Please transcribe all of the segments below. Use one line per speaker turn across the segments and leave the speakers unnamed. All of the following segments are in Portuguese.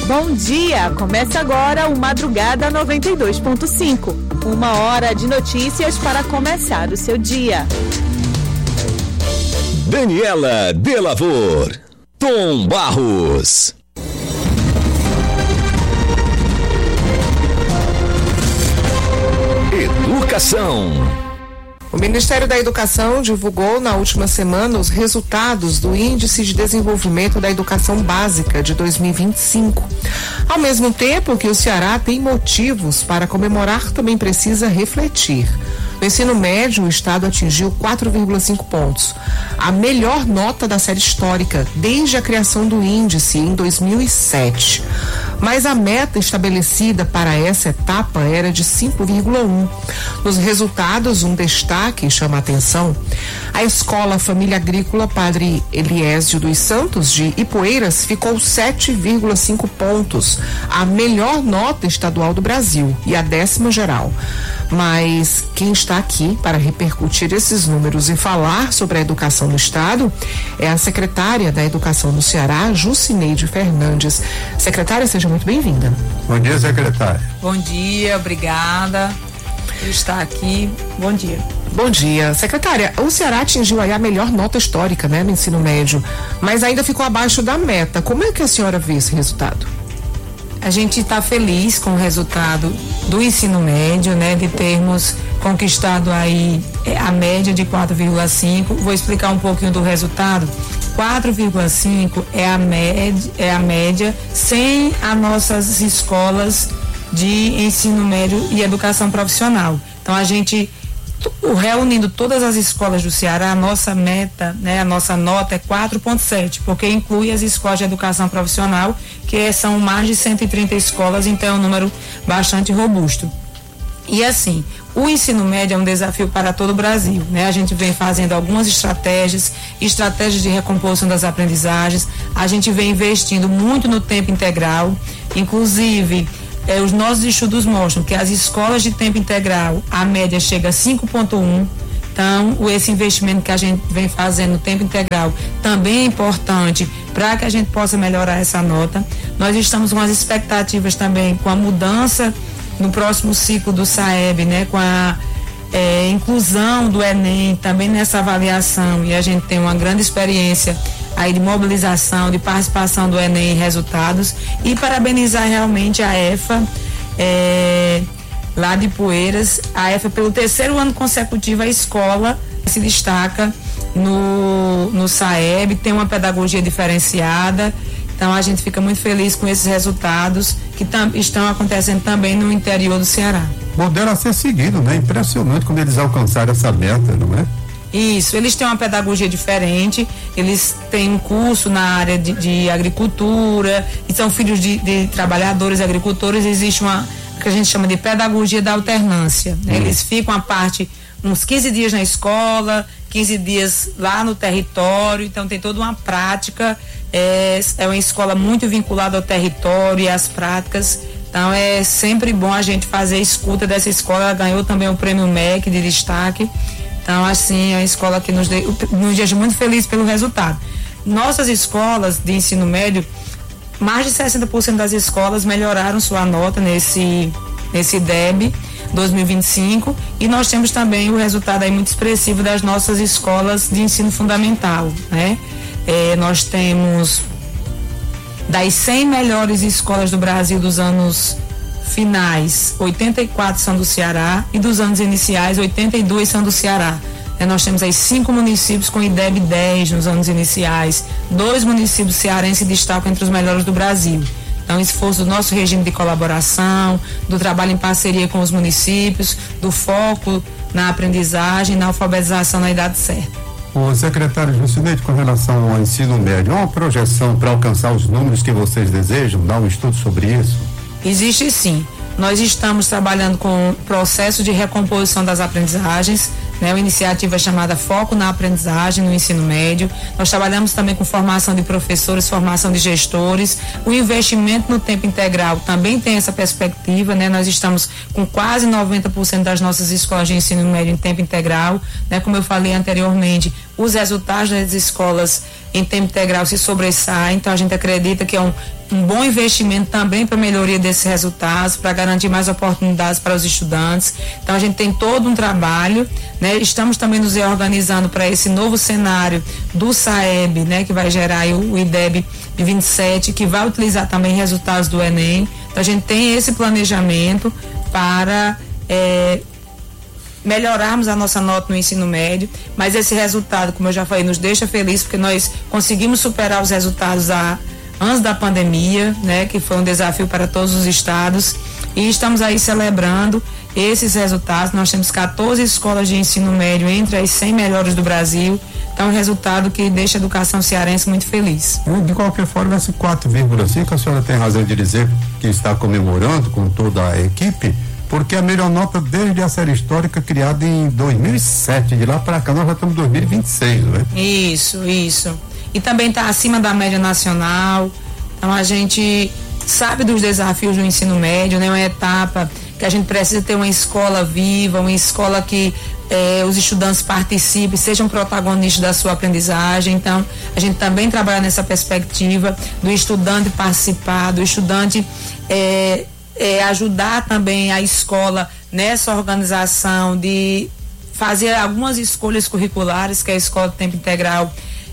Bom dia! Começa agora o Madrugada 92.5. 1 hora de notícias para começar o seu dia.
Daniela Delavor, Tom Barros. Educação.
O Ministério da Educação divulgou na última semana os resultados do Índice de Desenvolvimento da Educação Básica de 2025. Ao mesmo tempo que o Ceará tem motivos para comemorar, também precisa refletir. No ensino médio, o estado atingiu 4,5 pontos, a melhor nota da série histórica desde a criação do índice em 2007. Mas a meta estabelecida para essa etapa era de 5,1. Nos resultados, um destaque chama a atenção: a Escola Família Agrícola Padre Eliésio dos Santos de Ipueiras ficou 7,5 pontos, a melhor nota estadual do Brasil e a 10ª geral. Mas quem está aqui para repercutir esses números e falar sobre a educação no estado é a secretária da Educação do Ceará, Jucineide Fernandes. Secretária, seja muito bem-vinda.
Bom dia, secretária.
Bom dia, obrigada por estar aqui. Bom dia.
Bom dia. Secretária, o Ceará atingiu aí a melhor nota histórica, né, no ensino médio, mas ainda ficou abaixo da meta. Como é que a senhora vê esse resultado?
A gente está feliz com o resultado do ensino médio, né, de termos conquistado aí a média de 4,5. Vou explicar um pouquinho do resultado. 4,5 é a média sem as nossas escolas de ensino médio e educação profissional. Então a gente, reunindo todas as escolas do Ceará, a nossa meta, né, a nossa nota é 4,7, porque inclui as escolas de educação profissional, que são mais de 130 escolas, então é um número bastante robusto. E assim, o ensino médio é um desafio para todo o Brasil, né? A gente vem fazendo algumas estratégias de recomposição das aprendizagens, a gente vem investindo muito no tempo integral, inclusive os nossos estudos mostram que as escolas de tempo integral, a média chega a 5,1. Então, esse investimento que a gente vem fazendo no tempo integral também é importante para que a gente possa melhorar essa nota. Nós estamos com as expectativas também com a mudança no próximo ciclo do SAEB, né, com a inclusão do Enem também nessa avaliação, e a gente tem uma grande experiência aí de mobilização, de participação do Enem em resultados, e parabenizar realmente a EFA, lá de Ipueiras. A EFA, pelo 3º ano consecutivo, a escola se destaca no SAEB, tem uma pedagogia diferenciada. Então a gente fica muito feliz com esses resultados que estão acontecendo também no interior do Ceará.
Modelo a ser seguido, né? Impressionante como eles alcançaram essa meta, não é?
Isso, eles têm uma pedagogia diferente, eles têm um curso na área de agricultura, e são filhos de trabalhadores agricultores. Existe uma que a gente chama de pedagogia da alternância, né? Eles ficam uns 15 dias na escola, 15 dias lá no território, então tem toda uma prática, é uma escola muito vinculada ao território e às práticas. Então é sempre bom a gente fazer a escuta dessa escola. Ela ganhou também o prêmio MEC de destaque. Então, assim, é uma escola que nos deixa muito feliz pelo resultado. Nossas escolas de ensino médio, mais de 60% das escolas melhoraram sua nota nesse DEB 2025, e nós temos também o resultado aí muito expressivo das nossas escolas de ensino fundamental, né? Nós temos das 100 melhores escolas do Brasil dos anos finais, 84 são do Ceará, e dos anos iniciais, 82 são do Ceará. Nós temos aí 5 municípios com IDEB 10 nos anos iniciais, 2 municípios cearenses se destacam entre os melhores do Brasil. Então, esforço do nosso regime de colaboração, do trabalho em parceria com os municípios, do foco na aprendizagem, na alfabetização na idade certa.
O secretário Jucineide, com relação ao ensino médio, há uma projeção para alcançar os números que vocês desejam? Dar um estudo sobre isso?
Existe sim. Nós estamos trabalhando com o processo de recomposição das aprendizagens, né, uma iniciativa chamada Foco na Aprendizagem no Ensino Médio. Nós trabalhamos também com formação de professores, formação de gestores. O investimento no tempo integral também tem essa perspectiva, né? Nós estamos com quase 90% das nossas escolas de ensino médio em tempo integral, né? Como eu falei anteriormente, os resultados das escolas em tempo integral se sobressaem, então a gente acredita que é um bom investimento também para a melhoria desses resultados, para garantir mais oportunidades para os estudantes. Então a gente tem todo um trabalho, né? Estamos também nos reorganizando para esse novo cenário do SAEB, né? Que vai gerar aí o IDEB de 27, que vai utilizar também resultados do Enem. Então a gente tem esse planejamento para melhorarmos a nossa nota no ensino médio, mas esse resultado, como eu já falei, nos deixa feliz porque nós conseguimos superar os resultados antes da pandemia, né, que foi um desafio para todos os estados, e estamos aí celebrando esses resultados. Nós temos 14 escolas de ensino médio entre as 100 melhores do Brasil, então é um resultado que deixa a educação cearense muito feliz.
De qualquer forma, esse 4,5, a senhora tem razão de dizer que está comemorando com toda a equipe, porque a melhor nota desde a série histórica criada em 2007, de lá para cá nós já estamos em 2026, não é?
Isso. E também está acima da média nacional. Então a gente sabe dos desafios do ensino médio, né? Uma etapa que a gente precisa ter uma escola viva, uma escola que os estudantes participem, sejam protagonistas da sua aprendizagem. Então a gente também trabalha nessa perspectiva do estudante participar, do estudante ajudar também a escola nessa organização de fazer algumas escolhas curriculares que a escola de tempo integral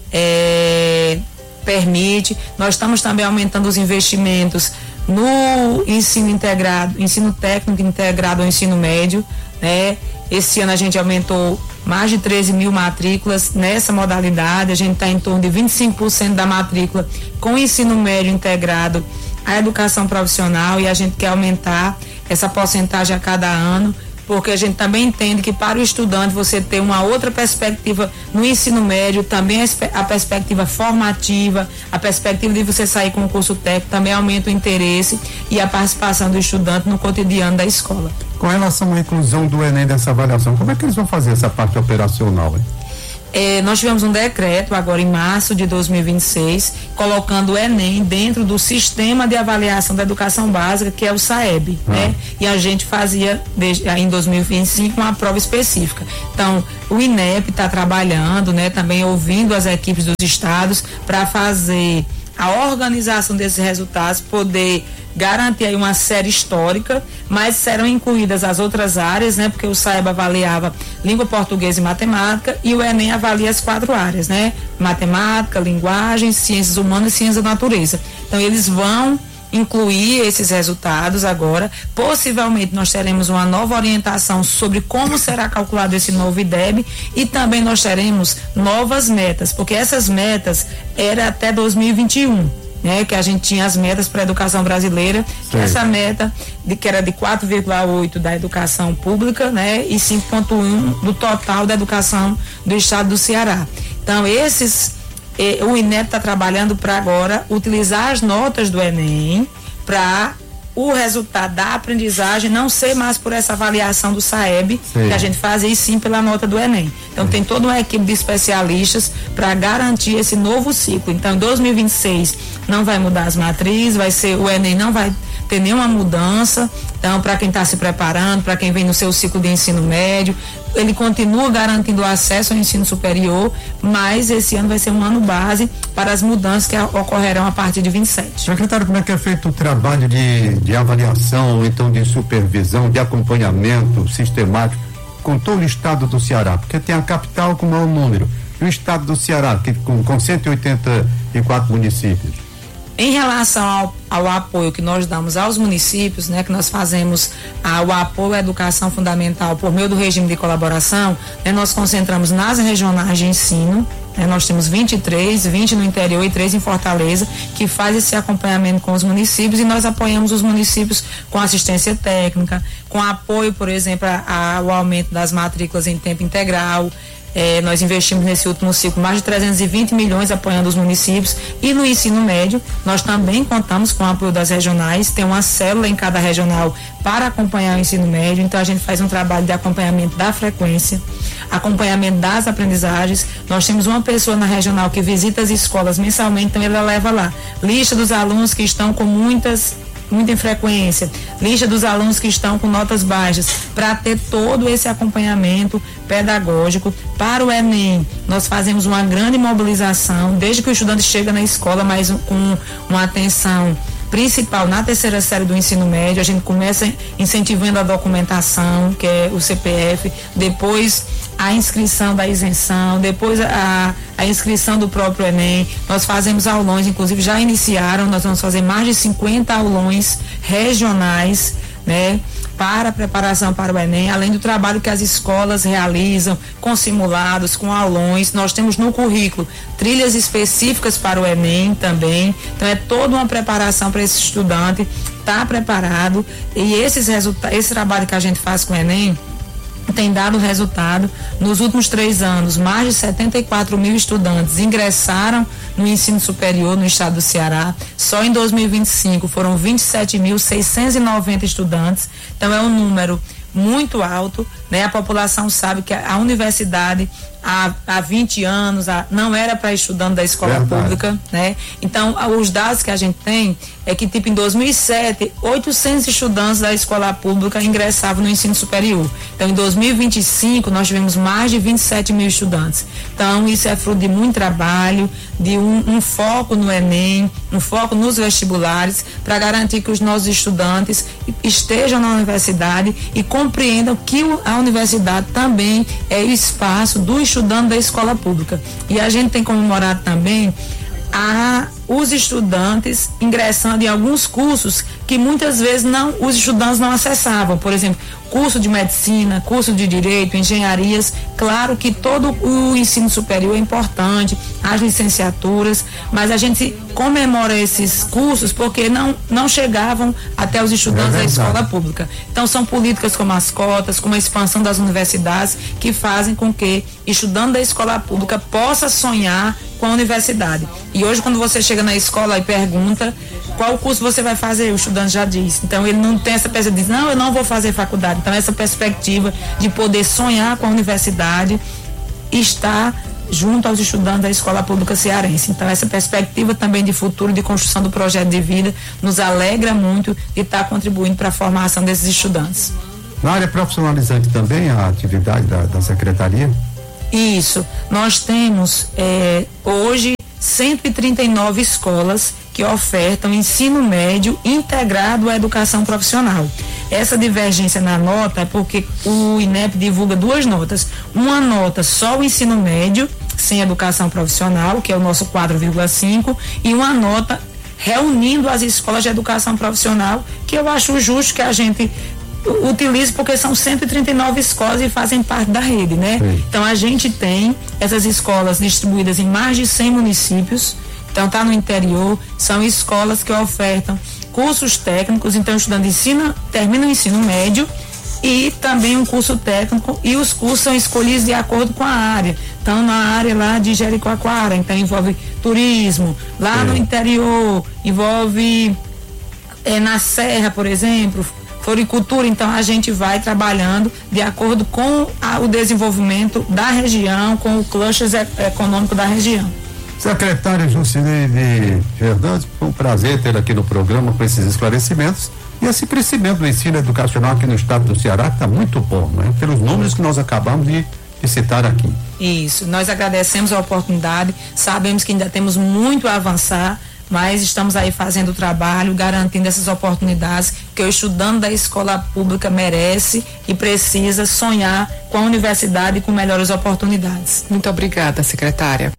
permite. Nós estamos também aumentando os investimentos no ensino integrado, ensino técnico integrado ao ensino médio, né? Esse ano a gente aumentou mais de 13 mil matrículas nessa modalidade. A gente está em torno de 25% da matrícula com ensino médio integrado à educação profissional, e a gente quer aumentar essa porcentagem a cada ano, porque a gente também entende que para o estudante você ter uma outra perspectiva no ensino médio, também a perspectiva formativa, a perspectiva de você sair com um curso técnico também aumenta o interesse e a participação do estudante no cotidiano da escola.
Com relação à inclusão do Enem dessa avaliação, como é que eles vão fazer essa parte operacional, hein?
Nós tivemos um decreto agora em março de 2026, colocando o Enem dentro do sistema de avaliação da educação básica, que é o SAEB, né? E a gente fazia em 2025 uma prova específica. Então, o INEP está trabalhando, né? Também ouvindo as equipes dos estados para fazer a organização desses resultados, poder garantir aí uma série histórica, mas serão incluídas as outras áreas, né? Porque o SAEB avaliava língua portuguesa e matemática, e o Enem avalia as 4 áreas, né? Matemática, linguagem, ciências humanas e ciências da natureza. Então eles vão incluir esses resultados agora. Possivelmente nós teremos uma nova orientação sobre como será calculado esse novo IDEB, e também nós teremos novas metas, porque essas metas eram até 2021. Né, que a gente tinha as metas para a educação brasileira, que essa meta que era de 4,8 da educação pública, né, e 5,1 do total da educação do estado do Ceará. Então o INEP está trabalhando para agora utilizar as notas do Enem para o resultado da aprendizagem não ser mais por essa avaliação do SAEB que a gente faz, e sim pela nota do Enem. Então tem toda uma equipe de especialistas para garantir esse novo ciclo. Então em 2026 não vai mudar as matrizes, o Enem não vai ter nenhuma mudança. Então, para quem está se preparando, para quem vem no seu ciclo de ensino médio, ele continua garantindo o acesso ao ensino superior, mas esse ano vai ser um ano base para as mudanças que ocorrerão a partir de 27.
Secretário, como é que é feito o trabalho de avaliação, então de supervisão, de acompanhamento sistemático com todo o estado do Ceará? Porque tem a capital com o maior número, e o estado do Ceará, que com 184 municípios.
Em relação ao apoio que nós damos aos municípios, né, que nós fazemos o apoio à educação fundamental por meio do regime de colaboração, né, nós concentramos nas regionais de ensino, né, nós temos 23, 20 no interior e 3 em Fortaleza, que faz esse acompanhamento com os municípios, e nós apoiamos os municípios com assistência técnica, com apoio, por exemplo, ao aumento das matrículas em tempo integral. Nós investimos nesse último ciclo mais de 320 milhões apoiando os municípios, e no ensino médio nós também contamos com o apoio das regionais. Tem uma célula em cada regional para acompanhar o ensino médio. Então a gente faz um trabalho de acompanhamento da frequência, acompanhamento das aprendizagens. Nós temos uma pessoa na regional que visita as escolas mensalmente, então ela leva lá lista dos alunos que estão com muitas muita infrequência, lista dos alunos que estão com notas baixas, para ter todo esse acompanhamento pedagógico. Para o Enem, nós fazemos uma grande mobilização, desde que o estudante chega na escola, mas com uma atenção principal na terceira série do ensino médio. A gente começa incentivando a documentação, que é o CPF, depois a inscrição da isenção, depois a inscrição do próprio Enem. Nós fazemos aulões, inclusive já iniciaram, nós vamos fazer mais de 50 aulões regionais, né, para a preparação para o Enem, além do trabalho que as escolas realizam com simulados, com aulões. Nós temos no currículo trilhas específicas para o Enem também, então é toda uma preparação para esse estudante estar preparado, e esse trabalho que a gente faz com o Enem tem dado resultado. Nos últimos 3 anos, mais de 74 mil estudantes ingressaram no ensino superior no estado do Ceará. Só em 2025 foram 27.690 estudantes. Então é um número muito alto, né? A população sabe que a universidade há 20 anos não era para estudante da escola pública, né? Então, os dados que a gente tem é que, tipo, em 2007, 800 estudantes da escola pública ingressavam no ensino superior. Então, em 2025, nós tivemos mais de 27 mil estudantes. Então, isso é fruto de muito trabalho, de um foco no Enem, um foco nos vestibulares, para garantir que os nossos estudantes estejam na universidade e compreendam que a universidade também é o espaço do estudante da escola pública. E a gente tem comemorado também os estudantes ingressando em alguns cursos que muitas vezes os estudantes não acessavam. Por exemplo, curso de medicina, curso de direito, engenharias. Claro que todo o ensino superior é importante, as licenciaturas, mas a gente comemora esses cursos porque não chegavam até os estudantes da escola pública. Então, são políticas como as cotas, como a expansão das universidades, que fazem com que estudante da escola pública possa sonhar com a universidade. E hoje, quando você chega na escola e pergunta qual curso você vai fazer, o estudante já diz. Então, ele não tem essa perspectiva de dizer, não, eu não vou fazer faculdade. Então, essa perspectiva de poder sonhar com a universidade está junto aos estudantes da escola pública cearense. Então, essa perspectiva também de futuro, de construção do projeto de vida, nos alegra muito de estar contribuindo para a formação desses estudantes.
Na área profissionalizante também, a atividade da Secretaria?
Isso. Nós temos hoje 139 escolas que ofertam ensino médio integrado à educação profissional. Essa divergência na nota é porque o INEP divulga 2 notas. Uma nota só o ensino médio, sem educação profissional, que é o nosso 4,5, e uma nota reunindo as escolas de educação profissional, que eu acho justo que a gente utilize, porque são 139 escolas e fazem parte da rede, né? Sim. Então, a gente tem essas escolas distribuídas em mais de 100 municípios. Então, está no interior, são escolas que ofertam cursos técnicos. Então, o estudante termina o ensino médio e também um curso técnico, e os cursos são escolhidos de acordo com a área. Então, na área lá de Jericoacoara, então envolve turismo. Lá no interior, envolve na Serra, por exemplo, floricultura. Então, a gente vai trabalhando de acordo com o desenvolvimento da região, com o cluster econômico da região.
Secretária Jucineide Fernandes, foi um prazer ter aqui no programa com esses esclarecimentos e esse crescimento do ensino educacional aqui no estado do Ceará, que está muito bom, né? Pelos números que nós acabamos de citar aqui.
Isso, nós agradecemos a oportunidade, sabemos que ainda temos muito a avançar, mas estamos aí fazendo o trabalho, garantindo essas oportunidades que o estudante da escola pública merece e precisa sonhar com a universidade e com melhores oportunidades.
Muito obrigada, secretária.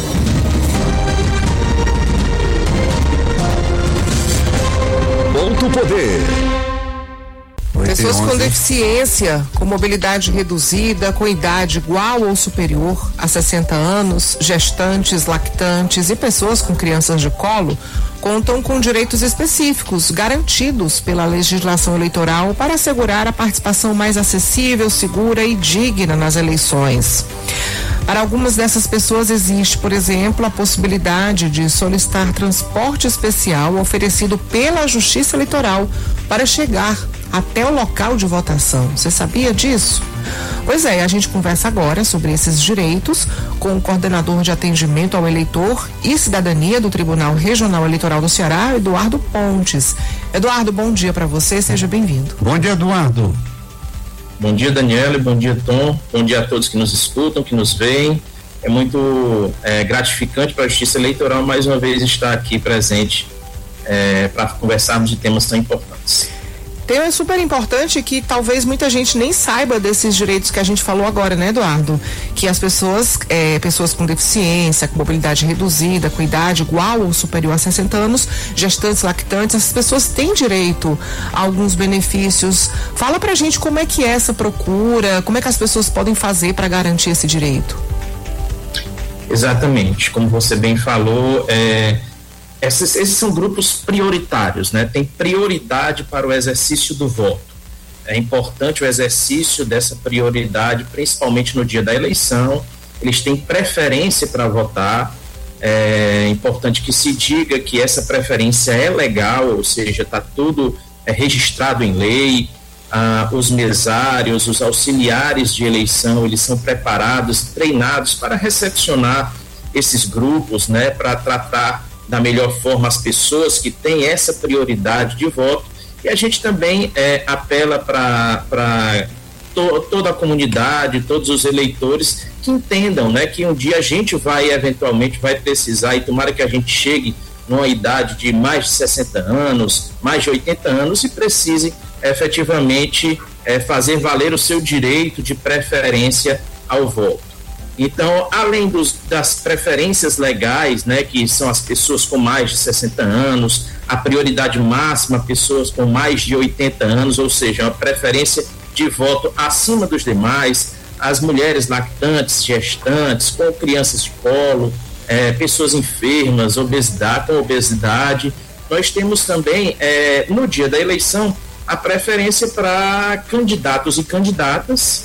Ponto Poder.
Pessoas com deficiência, com mobilidade reduzida, com idade igual ou superior a 60 anos, gestantes, lactantes e pessoas com crianças de colo contam com direitos específicos garantidos pela legislação eleitoral para assegurar a participação mais acessível, segura e digna nas eleições. Para algumas dessas pessoas existe, por exemplo, a possibilidade de solicitar transporte especial oferecido pela Justiça Eleitoral para chegar até o local de votação. Você sabia disso? Pois é, a gente conversa agora sobre esses direitos com o coordenador de atendimento ao eleitor e cidadania do Tribunal Regional Eleitoral do Ceará, Eduardo Pontes. Eduardo, bom dia para você, seja bem-vindo.
Bom dia, Eduardo.
Bom dia, Daniela, bom dia, Tom, bom dia a todos que nos escutam, que nos veem. É muito gratificante para a Justiça Eleitoral mais uma vez estar aqui presente para conversarmos de temas tão importantes.
Tema é super importante que talvez muita gente nem saiba desses direitos que a gente falou agora, né, Eduardo? Que as pessoas com deficiência, com mobilidade reduzida, com idade igual ou superior a 60 anos, gestantes, lactantes, essas pessoas têm direito a alguns benefícios. Fala pra gente como é que é essa procura, como é que as pessoas podem fazer para garantir esse direito.
Exatamente, como você bem falou, esses são grupos prioritários, né? Tem prioridade para o exercício do voto. É importante o exercício dessa prioridade, principalmente no dia da eleição. Eles têm preferência para votar. É importante que se diga que essa preferência é legal, ou seja, está tudo registrado em lei. Os mesários, os auxiliares de eleição, eles são preparados, treinados para recepcionar esses grupos, né? Para tratar da melhor forma as pessoas que têm essa prioridade de voto. E a gente também apela para toda a comunidade, todos os eleitores que entendam, né, que um dia a gente eventualmente vai precisar, e tomara que a gente chegue numa idade de mais de 60 anos, mais de 80 anos, e precise efetivamente fazer valer o seu direito de preferência ao voto. Então, além das preferências legais, né, que são as pessoas com mais de 60 anos, a prioridade máxima, pessoas com mais de 80 anos, ou seja, uma preferência de voto acima dos demais, as mulheres lactantes, gestantes, com crianças de colo, pessoas enfermas, com obesidade. Nós temos também, no dia da eleição, a preferência para candidatos e candidatas,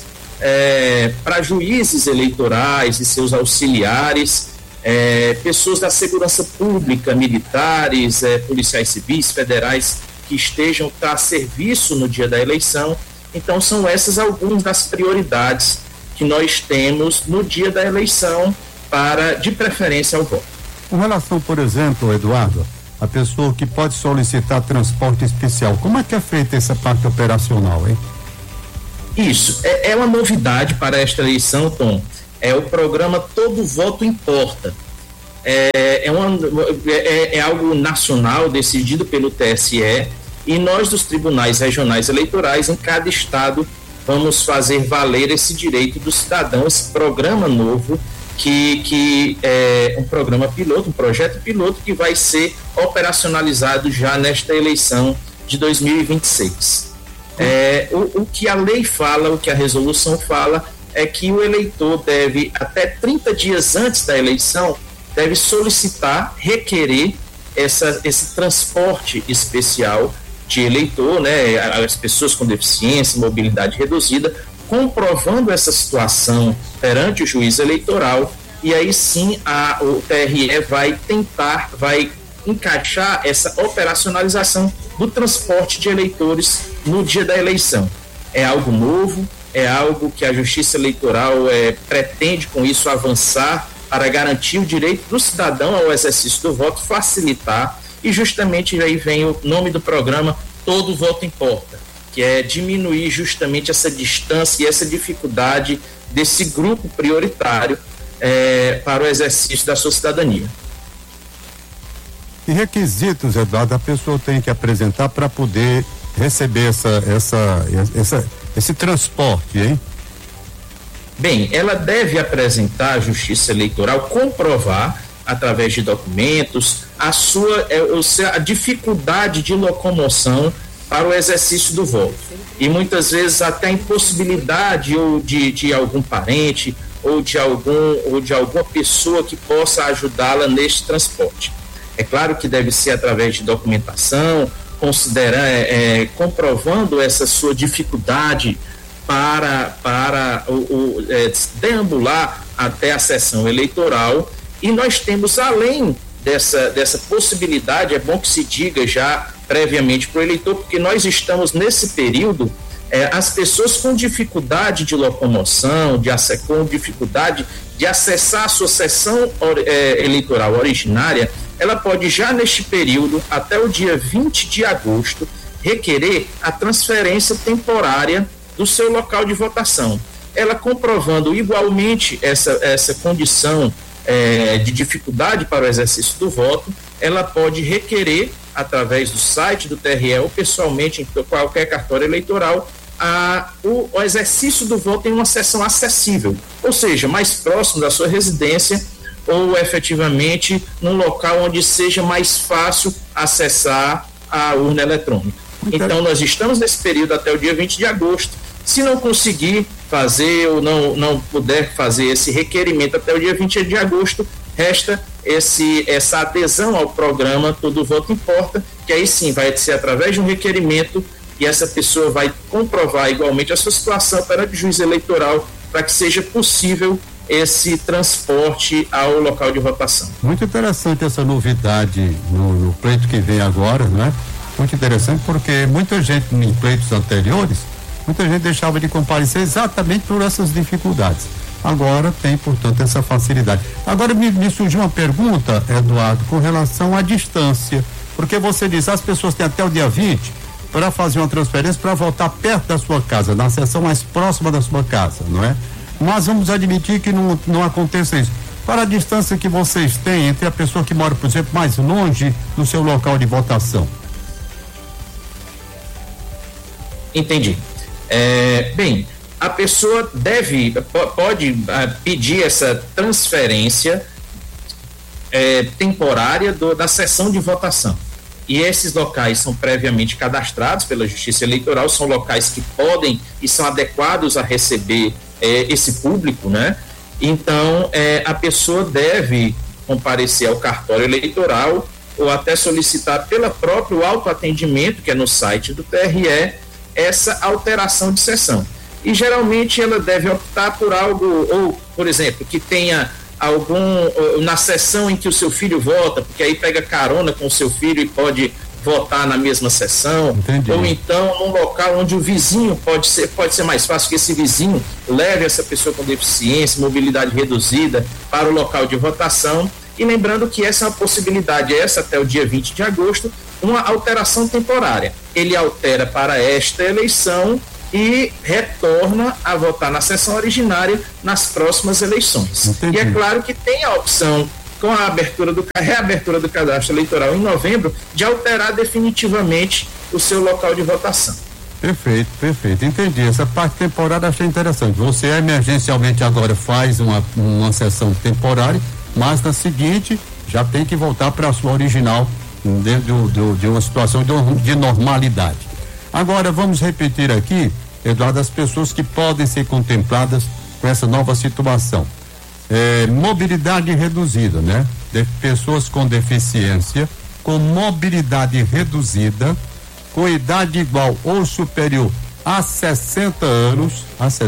para juízes eleitorais e seus auxiliares, pessoas da segurança pública, militares, policiais civis, federais, que estejam a serviço no dia da eleição. Então são essas algumas das prioridades que nós temos no dia da eleição de preferência ao voto.
Com relação, por exemplo, Eduardo, a pessoa que pode solicitar transporte especial, como é que é feita essa parte operacional, hein?
Isso, é uma novidade para esta eleição, Tom. É o programa Todo Voto Importa. É algo nacional decidido pelo TSE, e nós dos tribunais regionais eleitorais em cada estado vamos fazer valer esse direito do cidadão, esse programa novo que é um programa piloto, um projeto piloto que vai ser operacionalizado já nesta eleição de 2026. O que a lei fala, o que a resolução fala, é que o eleitor deve, até 30 dias antes da eleição, deve solicitar, requerer esse transporte especial de eleitor, né, as pessoas com deficiência, mobilidade reduzida, comprovando essa situação perante o juiz eleitoral, e aí sim o TRE vai encaixar essa operacionalização do transporte de eleitores no dia da eleição. É algo novo, é algo que a Justiça Eleitoral pretende com isso avançar para garantir o direito do cidadão ao exercício do voto, facilitar, e justamente aí vem o nome do programa Todo Voto Importa, que é diminuir justamente essa distância e essa dificuldade desse grupo prioritário para o exercício da sua cidadania.
Que requisitos, Eduardo, a pessoa tem que apresentar para poder receber esse transporte, hein?
Bem, ela deve apresentar à Justiça Eleitoral, comprovar através de documentos a dificuldade de locomoção para o exercício do voto, e muitas vezes até a impossibilidade ou de algum parente ou de alguma pessoa que possa ajudá-la neste transporte. É claro que deve ser através de documentação, comprovando essa sua dificuldade para deambular até a sessão eleitoral. E nós temos, além dessa possibilidade, é bom que se diga já previamente para o eleitor, porque nós estamos nesse período as pessoas com dificuldade de locomoção, com dificuldade de acessar a sua sessão eleitoral originária, ela pode já neste período, até o dia 20 de agosto, requerer a transferência temporária do seu local de votação. Ela comprovando igualmente essa condição de dificuldade para o exercício do voto, ela pode requerer, através do site do TRE ou pessoalmente em qualquer cartório eleitoral, o exercício do voto em uma sessão acessível, ou seja, mais próximo da sua residência ou efetivamente num local onde seja mais fácil acessar a urna eletrônica. Então nós estamos nesse período até o dia 20 de agosto. Se não conseguir fazer ou não puder fazer esse requerimento até o dia 20 de agosto, resta essa adesão ao programa Todo Voto Importa, que aí sim vai ser através de um requerimento e essa pessoa vai comprovar igualmente a sua situação perante o juiz eleitoral para que seja possível esse transporte ao local de votação.
Muito interessante essa novidade no pleito que vem agora, não é? Muito interessante porque muita gente em pleitos anteriores, muita gente deixava de comparecer exatamente por essas dificuldades. Agora tem, portanto, essa facilidade. Agora me surgiu uma pergunta, Eduardo, com relação à distância, porque você diz, as pessoas têm até o dia 20 para fazer uma transferência para voltar perto da sua casa, na seção mais próxima da sua casa, não é? Mas vamos admitir que não aconteça isso. Para a distância que vocês têm entre a pessoa que mora, por exemplo, mais longe do seu local de votação.
Entendi. Bem, a pessoa pode pedir essa transferência temporária da sessão de votação. E esses locais são previamente cadastrados pela Justiça Eleitoral, são locais que podem e são adequados a receber esse público, né? Então, a pessoa deve comparecer ao cartório eleitoral ou até solicitar pelo próprio autoatendimento, que é no site do TRE, essa alteração de sessão. E geralmente ela deve optar por algo, ou, por exemplo, que tenha na sessão em que o seu filho vota, porque aí pega carona com o seu filho e pode votar na mesma sessão. Entendi. Ou então num local onde o vizinho pode ser mais fácil que esse vizinho leve essa pessoa com deficiência, mobilidade reduzida para o local de votação. E lembrando que essa é uma possibilidade, até o dia 20 de agosto, uma alteração temporária. Ele altera para esta eleição e retorna a votar na sessão originária nas próximas eleições. Entendi. E é claro que tem a opção, com a reabertura do cadastro eleitoral em novembro, de alterar definitivamente o seu local de votação.
Perfeito, entendi. Essa parte temporária achei interessante. Você emergencialmente agora faz uma sessão temporária, mas na seguinte já tem que voltar para a sua original dentro de uma situação de normalidade. Agora vamos repetir aqui, Eduardo, as pessoas que podem ser contempladas com essa nova situação. Mobilidade reduzida, né? Pessoas com deficiência, com mobilidade reduzida, com idade igual ou superior a 60 anos,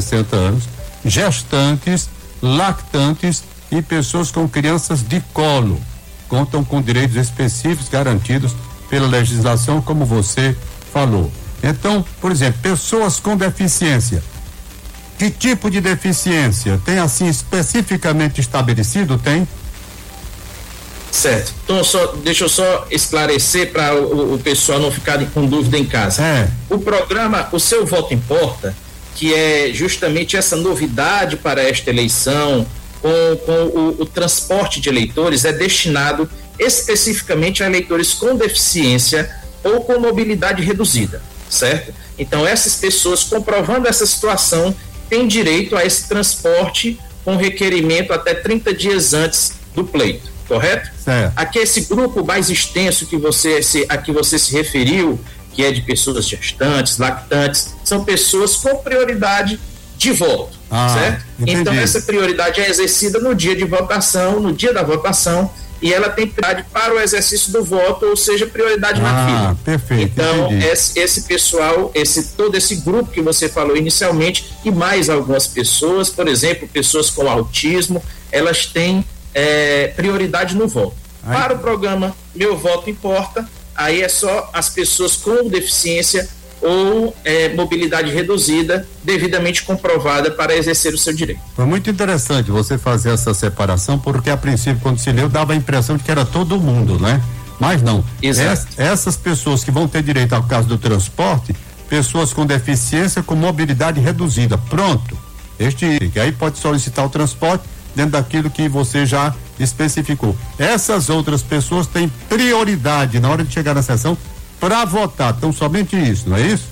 gestantes, lactantes e pessoas com crianças de colo. Contam com direitos específicos garantidos pela legislação, como você falou. Então, por exemplo, pessoas com deficiência. Que tipo de deficiência? Tem assim especificamente estabelecido? Tem?
Certo. Então, deixa eu só esclarecer para o pessoal não ficar com dúvida em casa. O programa O Seu Voto Importa, que é justamente essa novidade para esta eleição, com o transporte de eleitores, é destinado especificamente a eleitores com deficiência ou com mobilidade reduzida, certo? Então, essas pessoas, comprovando essa situação, têm direito a esse transporte com requerimento até 30 dias antes do pleito, correto?
Certo.
Aqui, esse grupo mais extenso a que você se referiu, que é de pessoas gestantes, lactantes, são pessoas com prioridade de voto, certo? Entendi. Então, essa prioridade é exercida no dia de votação, no dia da votação, e ela tem prioridade para o exercício do voto, ou seja, prioridade na fila.
Perfeito.
Então, esse pessoal, todo esse grupo que você falou inicialmente, e mais algumas pessoas, por exemplo, pessoas com autismo, elas têm prioridade no voto. Para o programa Meu Voto Importa, aí é só as pessoas com deficiência ou mobilidade reduzida, devidamente comprovada para exercer o seu direito.
Foi muito interessante você fazer essa separação, porque a princípio, quando se leu, dava a impressão de que era todo mundo, né? Mas não. Essas pessoas que vão ter direito ao caso do transporte, pessoas com deficiência com mobilidade reduzida. Pronto. Que aí pode solicitar o transporte dentro daquilo que você já especificou. Essas outras pessoas têm prioridade na hora de chegar na sessão para votar. Então, somente isso, não é isso?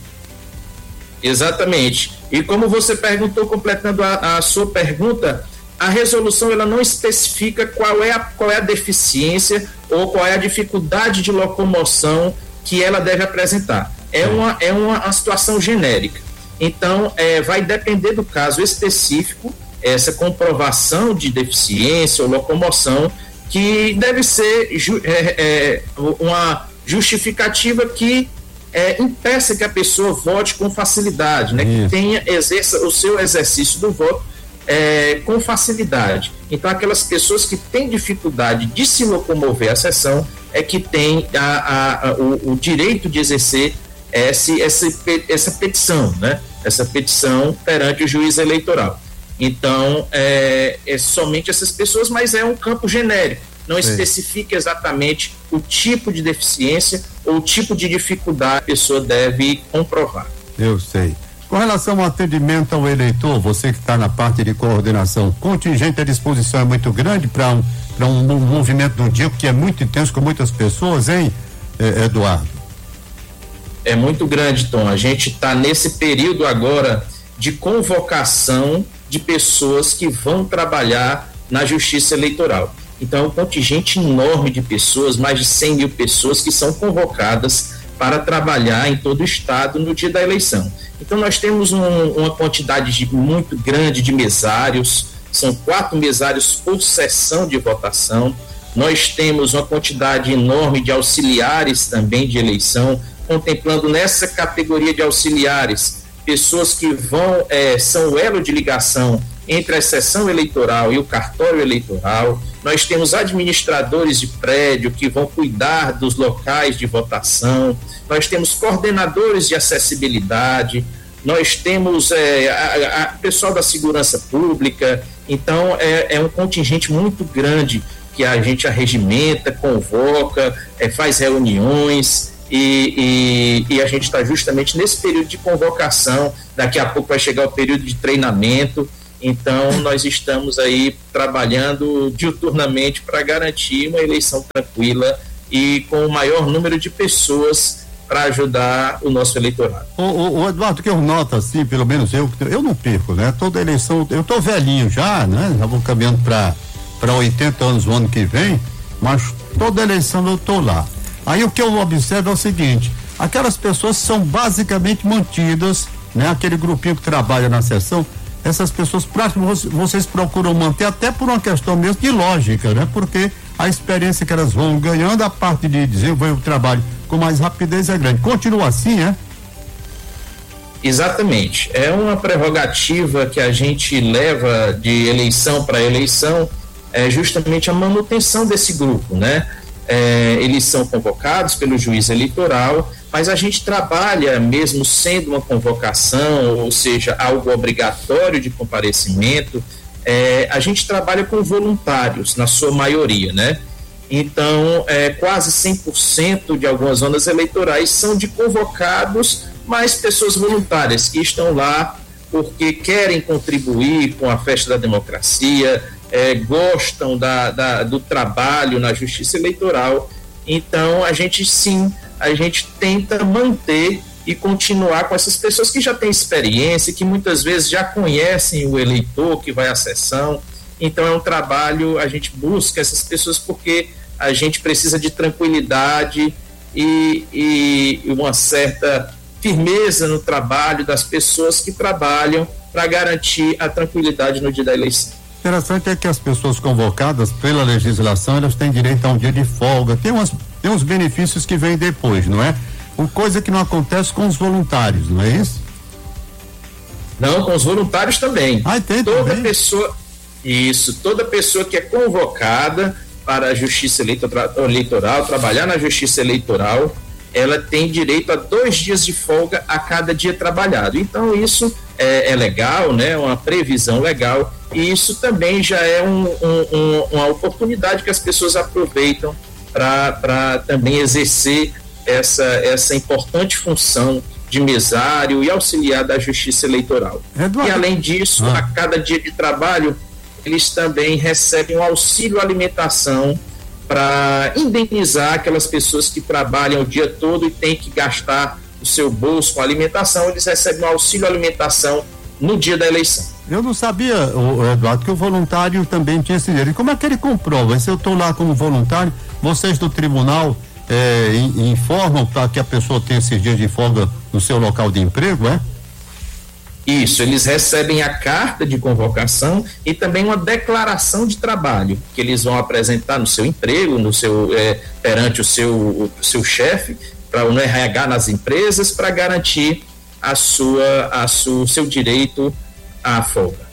Exatamente. E como você perguntou, completando a sua pergunta, a resolução ela não especifica qual é a deficiência ou qual é a dificuldade de locomoção que ela deve apresentar. É uma situação genérica. Então, vai depender do caso específico, essa comprovação de deficiência ou locomoção, que deve ser uma justificativa que impeça que a pessoa vote com facilidade, né? Que exerça o seu exercício do voto com facilidade. Então, aquelas pessoas que têm dificuldade de se locomover à sessão é que têm o direito de exercer essa petição, né? Essa petição perante o juiz eleitoral. Então, é somente essas pessoas, mas é um campo genérico. Não especifica exatamente o tipo de deficiência ou o tipo de dificuldade que a pessoa deve comprovar.
Eu sei. Com relação ao atendimento ao eleitor, você que está na parte de coordenação, contingente à disposição é muito grande para um movimento do dia que é muito intenso com muitas pessoas, hein, Eduardo?
É muito grande, Tom. A gente está nesse período agora de convocação de pessoas que vão trabalhar na Justiça Eleitoral. Então, é um contingente enorme de pessoas, mais de 100 mil pessoas que são convocadas para trabalhar em todo o estado no dia da eleição. Então, nós temos uma quantidade muito grande de mesários, são 4 mesários por sessão de votação. Nós temos uma quantidade enorme de auxiliares também de eleição, contemplando nessa categoria de auxiliares pessoas que são o elo de ligação entre a sessão eleitoral e o cartório eleitoral. Nós temos administradores de prédio que vão cuidar dos locais de votação. Nós temos coordenadores de acessibilidade. Nós temos pessoal da segurança pública. Então, é um contingente muito grande que a gente arregimenta, convoca, faz reuniões. E a gente está justamente nesse período de convocação. Daqui a pouco vai chegar o período de treinamento. Então, nós estamos aí trabalhando diuturnamente para garantir uma eleição tranquila e com o maior número de pessoas para ajudar o nosso eleitorado.
O Eduardo, que eu noto assim, pelo menos eu não perco, né? Toda eleição, eu tô velhinho já, né? Já vou caminhando para 80 anos o ano que vem, mas toda eleição eu tô lá. Aí o que eu observo é o seguinte: aquelas pessoas são basicamente mantidas, né? Aquele grupinho que trabalha na sessão, essas pessoas próximas vocês procuram manter até por uma questão mesmo de lógica, né? Porque a experiência que elas vão ganhando, a parte de desenvolver o trabalho com mais rapidez é grande. Continua assim, é?
Exatamente. É uma prerrogativa que a gente leva de eleição para eleição, justamente a manutenção desse grupo, né? Eles são convocados pelo juiz eleitoral, mas a gente trabalha, mesmo sendo uma convocação, ou seja, algo obrigatório de comparecimento, a gente trabalha com voluntários, na sua maioria, né? Então, quase 100% de algumas zonas eleitorais são de convocados, mas pessoas voluntárias que estão lá porque querem contribuir com a festa da democracia, gostam do trabalho na justiça eleitoral. Então, a gente tenta manter e continuar com essas pessoas que já têm experiência, que muitas vezes já conhecem o eleitor que vai à sessão. Então, é um trabalho, a gente busca essas pessoas porque a gente precisa de tranquilidade e uma certa firmeza no trabalho das pessoas que trabalham para garantir a tranquilidade no dia da eleição.
Interessante é que as pessoas convocadas pela legislação, elas têm direito a um dia de folga, tem uns benefícios que vêm depois, não é? Uma coisa que não acontece com os voluntários, não é isso?
Não, com os voluntários também.
Tem
toda
também?
Toda pessoa que é convocada para a justiça eleitoral, trabalhar na justiça eleitoral, ela tem direito a 2 dias de folga a cada dia trabalhado. Então isso é legal, né? Uma previsão legal, e isso também já é uma oportunidade que as pessoas aproveitam para também exercer essa importante função de mesário e auxiliar da Justiça Eleitoral.
Eduardo.
E além disso, a cada dia de trabalho, eles também recebem um auxílio alimentação para indenizar aquelas pessoas que trabalham o dia todo e têm que gastar o seu bolso com alimentação. Eles recebem um auxílio alimentação no dia da eleição.
Eu não sabia, Eduardo, que o voluntário também tinha esse dinheiro. E como é que ele comprova? Se eu estou lá como voluntário, vocês do tribunal informam para que a pessoa tenha esses dias de folga no seu local de emprego, é?
Isso, eles recebem a carta de convocação e também uma declaração de trabalho que eles vão apresentar no seu emprego, perante o seu chefe, no RH nas empresas, para garantir o seu direito à folga.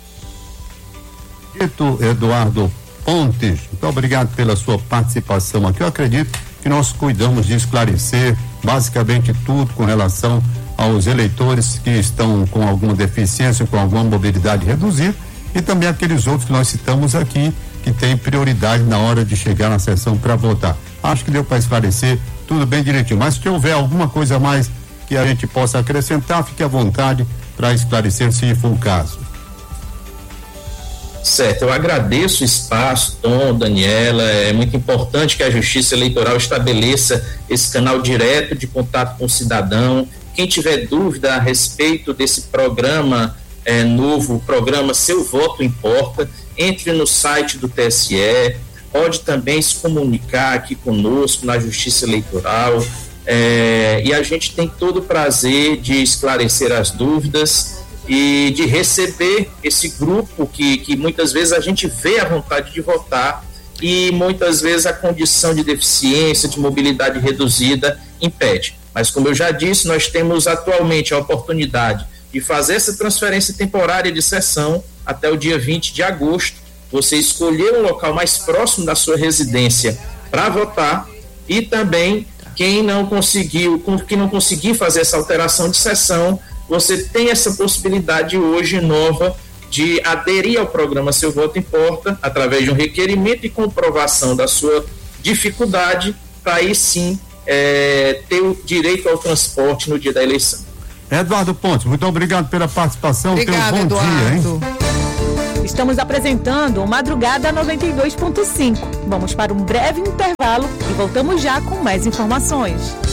Eduardo Pontes, muito obrigado pela sua participação aqui. Eu acredito que nós cuidamos de esclarecer basicamente tudo com relação aos eleitores que estão com alguma deficiência, com alguma mobilidade reduzida, e também aqueles outros que nós citamos aqui, que têm prioridade na hora de chegar na sessão para votar. Acho que deu para esclarecer tudo bem direitinho, mas se houver alguma coisa a mais que a gente possa acrescentar, fique à vontade para esclarecer, se for o caso.
Certo, eu agradeço o espaço, Tom, Daniela. É muito importante que a Justiça Eleitoral estabeleça esse canal direto de contato com o cidadão. Quem tiver dúvida a respeito desse programa novo, o programa Seu Voto Importa, entre no site do TSE, pode também se comunicar aqui conosco na Justiça Eleitoral, e a gente tem todo o prazer de esclarecer as dúvidas e de receber esse grupo que muitas vezes a gente vê a vontade de votar e muitas vezes a condição de deficiência, de mobilidade reduzida impede. Mas, como eu já disse, nós temos atualmente a oportunidade de fazer essa transferência temporária de sessão até o dia 20 de agosto. Você escolher um local mais próximo da sua residência para votar, e também quem não conseguir fazer essa alteração de sessão, você tem essa possibilidade hoje nova de aderir ao programa Seu Voto Importa através de um requerimento e comprovação da sua dificuldade, para aí sim ter o direito ao transporte no dia da eleição.
Eduardo Pontes, muito obrigado pela participação.
Obrigado,
Tenha um bom
Eduardo.
dia, hein?
Estamos apresentando o Madrugada 92.5. Vamos para um breve intervalo e voltamos já com mais informações.